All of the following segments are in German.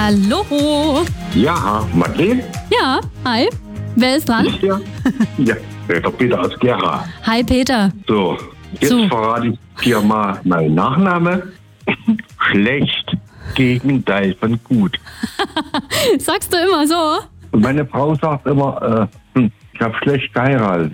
Hallo. Ja, Martin? Ja, hi. Wer ist dran? Ja, der Peter aus Gera. Hi, Peter. So, jetzt verrate ich dir mal meinen Nachname. Schlecht, Gegenteil von gut. Sagst du immer so? Und meine Frau sagt immer, ich habe schlecht geheiratet.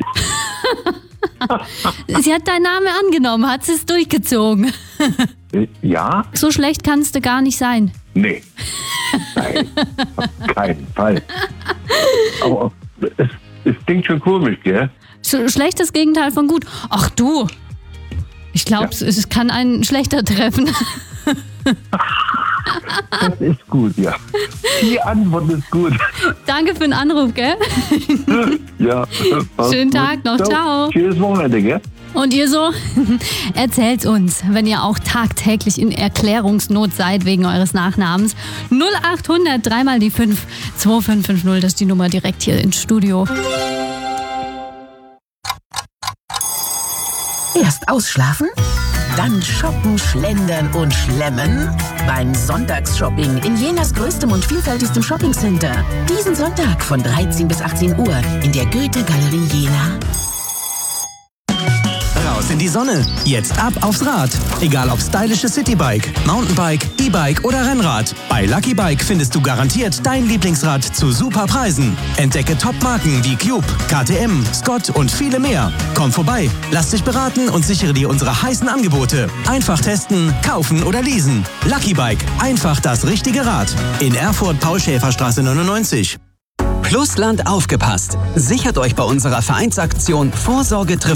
Sie hat deinen Namen angenommen, hat sie es durchgezogen. Ja? So schlecht kannst du gar nicht sein. Nee. Nein, auf keinen Fall. Aber es klingt schon komisch, gell? Schlechtes Gegenteil von gut. Ach du, ich glaube, es kann einen schlechter treffen. Das ist gut, ja. Die Antwort ist gut. Danke für den Anruf, gell? Ja. Schönen Tag noch, ciao. Schönes Wochenende, gell? Und ihr so? Erzählt uns, wenn ihr auch tagtäglich in Erklärungsnot seid wegen eures Nachnamens. 0800 3 mal die 5 2550, das ist die Nummer direkt hier ins Studio. Erst ausschlafen, dann shoppen, schlendern und schlemmen. Beim Sonntagsshopping in Jenas größtem und vielfältigstem Shoppingcenter. Diesen Sonntag von 13 bis 18 Uhr in der Goethe-Galerie Jena. Raus in die Sonne. Jetzt ab aufs Rad. Egal ob stylisches Citybike, Mountainbike, E-Bike oder Rennrad. Bei Lucky Bike findest du garantiert dein Lieblingsrad zu super Preisen. Entdecke Top-Marken wie Cube, KTM, Scott und viele mehr. Komm vorbei, lass dich beraten und sichere dir unsere heißen Angebote. Einfach testen, kaufen oder leasen. Lucky Bike, einfach das richtige Rad. In Erfurt, Paul-Schäfer-Straße 99. Plusland aufgepasst. Sichert euch bei unserer Vereinsaktion Vorsorge trifft